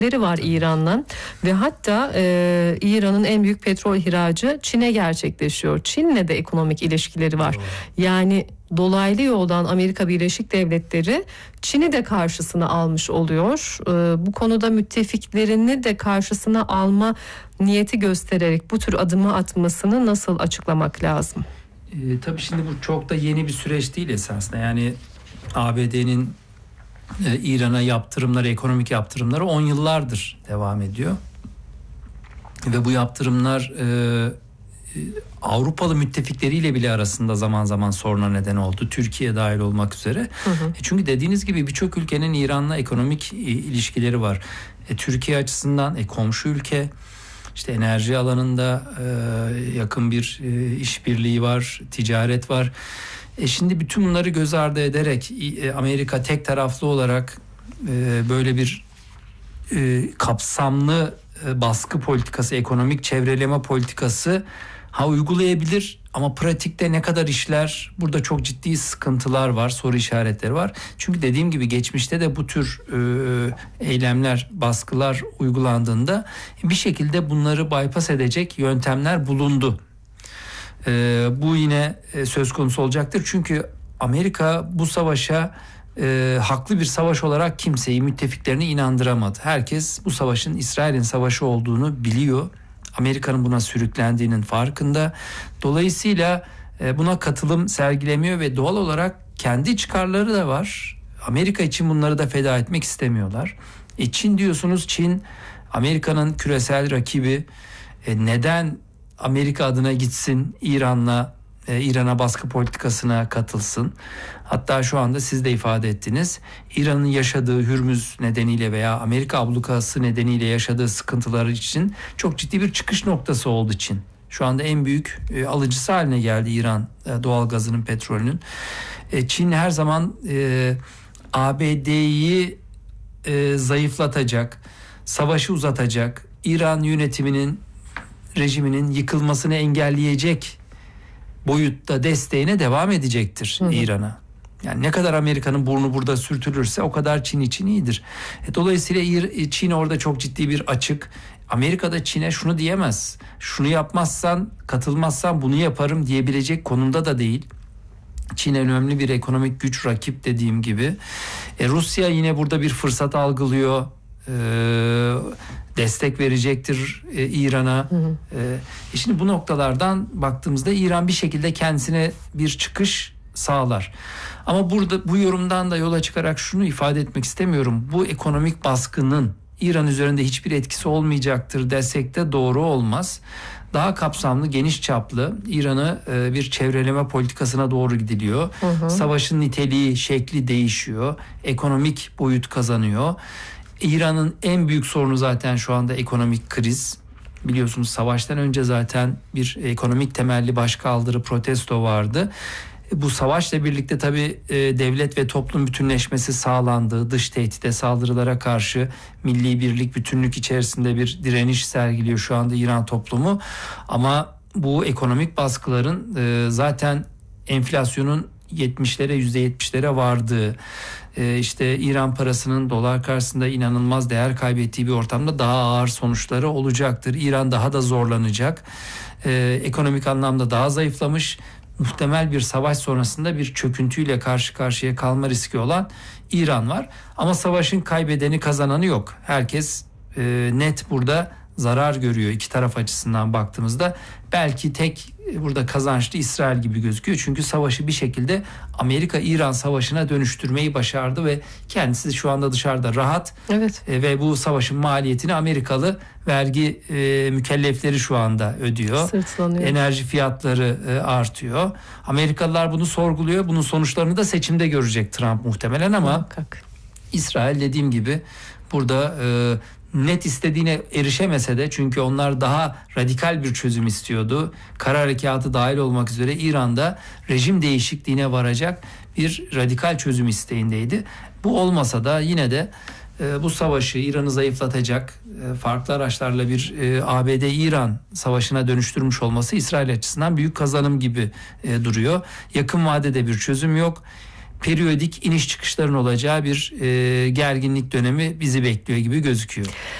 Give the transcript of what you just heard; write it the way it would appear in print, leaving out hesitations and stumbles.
var İran'la ve hatta İran'ın en büyük petrol ihracı Çin'e gerçekleşiyor. Çin'le de ekonomik ilişkileri var. Yani dolaylı yoldan Amerika Birleşik Devletleri Çin'i de karşısına almış oluyor. Bu konuda müttefiklerini de karşısına alma niyeti göstererek bu tür adımı atmasını nasıl açıklamak lazım? Tabii şimdi bu çok da yeni bir süreç değil esasında. Yani ABD'nin İran'a yaptırımları, ekonomik yaptırımları 10 yıllardır devam ediyor. Ve bu yaptırımlar Avrupalı müttefikleriyle bile arasında zaman zaman soruna neden oldu. Türkiye dahil olmak üzere. Çünkü dediğiniz gibi birçok ülkenin İran'la ekonomik ilişkileri var. Türkiye açısından komşu ülke, işte enerji alanında yakın bir işbirliği var, ticaret var. Şimdi bütün bunları göz ardı ederek Amerika tek taraflı olarak böyle bir kapsamlı baskı politikası, ekonomik çevreleme politikası uygulayabilir ama pratikte ne kadar işler, burada çok ciddi sıkıntılar var, soru işaretleri var. Çünkü dediğim gibi geçmişte de bu tür eylemler, baskılar uygulandığında bir şekilde bunları bypass edecek yöntemler bulundu. Bu yine söz konusu olacaktır. Çünkü Amerika bu savaşa haklı bir savaş olarak kimseyi, müttefiklerini inandıramadı. Herkes bu savaşın İsrail'in savaşı olduğunu biliyor. Amerika'nın buna sürüklendiğinin farkında. Dolayısıyla buna katılım sergilemiyor ve doğal olarak kendi çıkarları da var. Amerika için bunları da feda etmek istemiyorlar. Çin diyorsunuz, Çin Amerika'nın küresel rakibi. Neden Amerika adına gitsin İran'a baskı politikasına katılsın? Hatta şu anda siz de ifade ettiniz. İran'ın yaşadığı Hürmüz nedeniyle veya Amerika ablukası nedeniyle yaşadığı sıkıntılar için çok ciddi bir çıkış noktası oldu Çin. Şu anda en büyük alıcısı haline geldi İran doğalgazının, petrolünün. Çin her zaman ABD'yi zayıflatacak, savaşı uzatacak, İran rejiminin yıkılmasını engelleyecek boyutta desteğine devam edecektir İran'a. Yani ne kadar Amerika'nın burnu burada sürtülürse o kadar Çin için iyidir. Dolayısıyla Çin orada çok ciddi bir açık. Amerika da Çin'e şunu diyemez. Şunu yapmazsan, katılmazsan bunu yaparım diyebilecek konumda da değil. Çin önemli bir ekonomik güç, rakip dediğim gibi. Rusya yine burada bir fırsat algılıyor. Destek verecektir İran'a. Şimdi bu noktalardan baktığımızda İran bir şekilde kendisine bir çıkış sağlar. Ama burada bu yorumdan da yola çıkarak şunu ifade etmek istemiyorum. Bu ekonomik baskının İran üzerinde hiçbir etkisi olmayacaktır desek de doğru olmaz. Daha kapsamlı, geniş çaplı İran'ı bir çevreleme politikasına doğru gidiliyor. Savaşın niteliği, şekli değişiyor. Ekonomik boyut kazanıyor. İran'ın en büyük sorunu zaten şu anda ekonomik kriz. Biliyorsunuz savaştan önce zaten bir ekonomik temelli başkaldırı, protesto vardı. Bu savaşla birlikte tabii devlet ve toplum bütünleşmesi sağlandı. Dış tehdide, saldırılara karşı milli birlik, bütünlük içerisinde bir direniş sergiliyor şu anda İran toplumu. Ama bu ekonomik baskıların zaten enflasyonun 70'lere, %70'lere vardığı, işte İran parasının dolar karşısında inanılmaz değer kaybettiği bir ortamda daha ağır sonuçları olacaktır. İran daha da zorlanacak. Ekonomik anlamda daha zayıflamış. Muhtemel bir savaş sonrasında bir çöküntüyle karşı karşıya kalma riski olan İran var. Ama savaşın kaybedeni, kazananı yok. Herkes net burada zarar görüyor iki taraf açısından baktığımızda. Belki tek burada kazançlı İsrail gibi gözüküyor. Çünkü savaşı bir şekilde Amerika-İran savaşına dönüştürmeyi başardı ve kendisi şu anda dışarıda rahat. Evet. Ve bu savaşın maliyetini Amerikalı vergi mükellefleri şu anda ödüyor. Sırtlanıyor. Enerji fiyatları artıyor. Amerikalılar bunu sorguluyor. Bunun sonuçlarını da seçimde görecek Trump muhtemelen ama muhakkak. İsrail dediğim gibi burada net istediğine erişemese de, çünkü onlar daha radikal bir çözüm istiyordu. Kara harekatı dahil olmak üzere İran'da rejim değişikliğine varacak bir radikal çözüm isteğindeydi. Bu olmasa da yine de bu savaşı, İran'ı zayıflatacak farklı araçlarla bir ABD-İran savaşına dönüştürmüş olması İsrail açısından büyük kazanım gibi duruyor. Yakın vadede bir çözüm yok. periyodik iniş çıkışların olacağı bir gerginlik dönemi bizi bekliyor gibi gözüküyor.